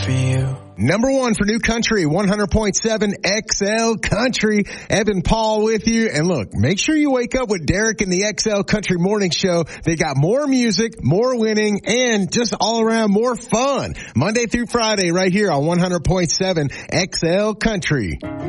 for you. Number one for New Country, 100.7 XL Country. Evan Paul with you. And look, make sure you wake up with Derek and the XL Country Morning Show. They got more music, more winning, and just all around more fun. Monday through Friday right here on 100.7 XL Country.